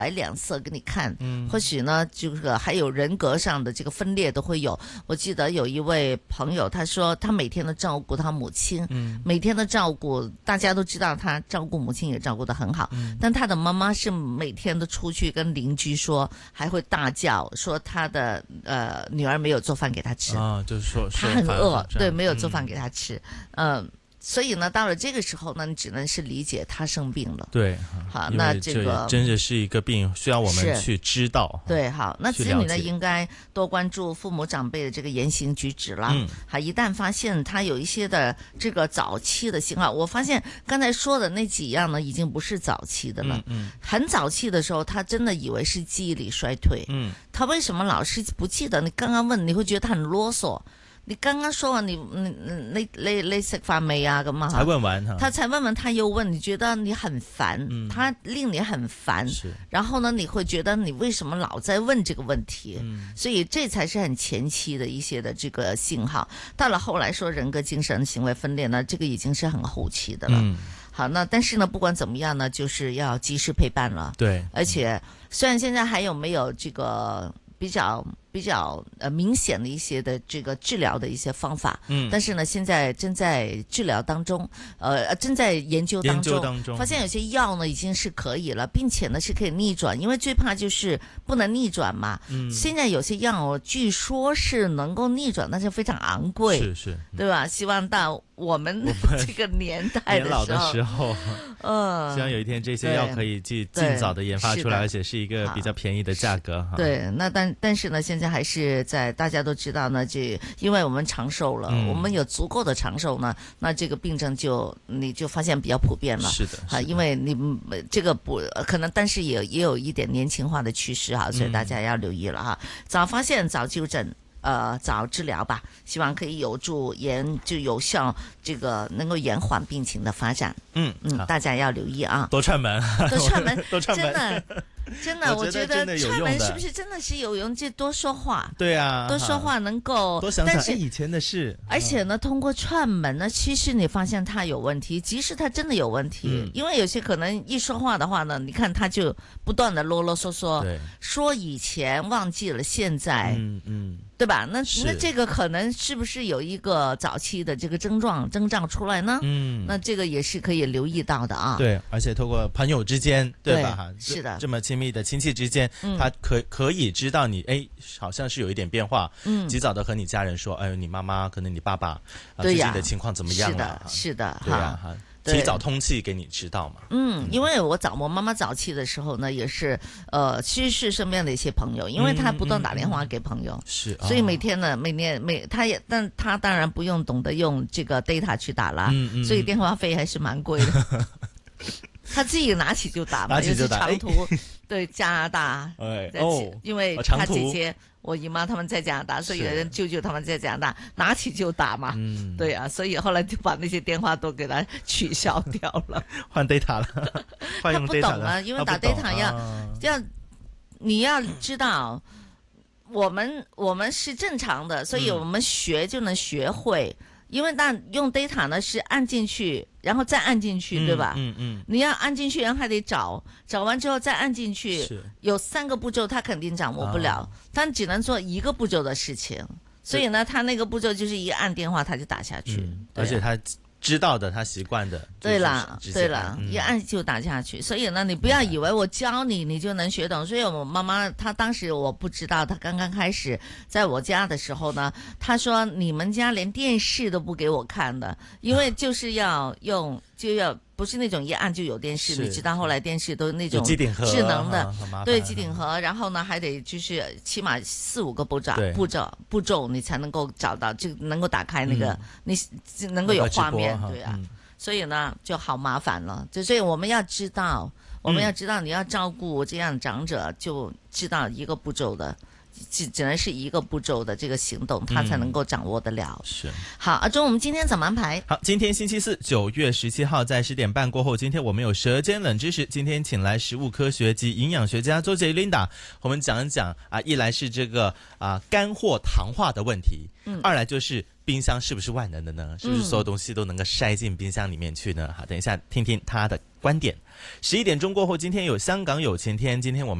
摆两色给你看，或许呢这个还有人格上的这个分裂都会有。我记得有一位朋友，他说他每天都照顾他母亲，每天都照顾，大家都知道他照顾母亲也照顾得很好，但他的妈妈是每天都出去跟邻居说，还会大叫说他的女儿没有做饭给他吃啊， 就是说他很饿，对，没有做饭给他吃，所以呢，到了这个时候呢，你只能是理解他生病了。 对， 好，那这个真的是一个病，需要我们去知道。 对，好，那子女呢应该多关注父母长辈的这个言行举止了。好，一旦发现他有一些的这个早期的信号，我发现刚才说的那几样呢，已经不是早期的了。很早期的时候，他真的以为是记忆力衰退。他为什么老是不记得？你刚刚问，你会觉得他很啰嗦。你刚刚说完你食飯未啊咁啊？ 才问完他才问完，他又问，你觉得你很烦，他令你很烦，然后呢，你会觉得你为什么老在问这个问题？所以这才是很前期的一些的这个信号。到了后来说人格精神行为分裂呢，这个已经是很后期的了。好，那但是呢，不管怎么样呢，就是要及时陪伴了。 对， 而且虽然现在还有没有这个比较明显的一些的这个治疗的一些方法，但是呢，现在正在治疗当中，正在研究当中，发现有些药呢已经是可以了，并且呢是可以逆转，因为最怕就是不能逆转嘛。现在有些药据说是能够逆转，但是非常昂贵， 是， 对吧？希望到我们这个年代年老的时候，希望有一天这些药可以尽早的研发出来，而且是一个比较便宜的价格。 对，那但是呢，现在还是在大家都知道呢，因为我们长寿了，我们有足够的长寿呢，那这个病症你就发现比较普遍了。 是的， 啊，因为你这个不可能，但是也有一点年轻化的趋势哈，所以大家要留意了哈，早发现早纠正。早治疗吧，希望可以有助有效这个能够延缓病情的发展。大家要留意啊！ 多串门， 真的，我觉得串门是不是真的是有用？就多说话， 对啊， 多说话能够多想想以前的事。 而且呢，通过串门呢，其实你发现他有问题，即使他真的有问题，因为有些可能一说话的话呢，你看他就不断的啰啰嗦嗦，说以前忘记了现在，对吧？那这个可能是不是有一个早期的这个征兆出来呢？那这个也是可以留意到的啊。 对，而且透过朋友之间，对吧？ 是的， 这么亲密的亲戚之间，他可以知道你好像是有一点变化，及早的和你家人说，你妈妈可能你爸爸最近的情况怎么样了？ 是的， 对呀，提早通气给你知道嘛。 因为我妈妈早期的时候呢，也是其实是身边的一些朋友，因为她不断打电话给朋友， 是， 所以每天呢，但她当然不用懂得用这个 data 去打啦，所以电话费还是蛮贵的。他自己拿起就打嘛，尤其长途，对加拿大，因为他姐姐、我姨妈他们在加拿大，所以有人舅舅他们在加拿大，拿起就打嘛，对啊，所以后来就把那些电话都给他取消掉了， 换 data 了， 他不懂啊，因为打 data 要你要知道，我们是正常的，所以我们学就能学会。因为用 data 呢是按进去，然后再按进去，对吧？你要按进去，然后还得找完之后再按进去，有3个步骤，他肯定掌握不了，但只能做1个步骤的事情。所以呢，他那个步骤就是一按电话他就打下去， 而且他知道的，他习惯的， 对了，一按就打下去。所以呢，你不要以为我教你，你就能学懂。所以我妈妈她当时我不知道，她刚刚开始在我家的时候呢，她说你们家连电视都不给我看的，因为就是要不是那种一按就有电视，你知道后来电视都那种智能的，对，机顶盒，然后呢还得就是起码4、5个步骤你才能够找到，就能够打开那个，你能够有画面，对啊，所以呢就好麻烦了，所以我们要知道你要照顾这样长者，就知道1个步骤的。只能是1个步骤的这个行动，他才能够掌握得了。 是， 好，阿忠，我们今天怎么安排？ 好，今天星期四9月17号在10点半过后，今天我们有舌尖冷知识，今天请来食物科学及营养学家周杰 Linda， 我们讲一讲一来是这个干货糖化的问题，二来就是冰箱是不是万能的呢？是不是所有东西都能够塞进冰箱里面去呢？好，等一下听听他的观点。11点钟过后，今天有香港有晴天，今天我们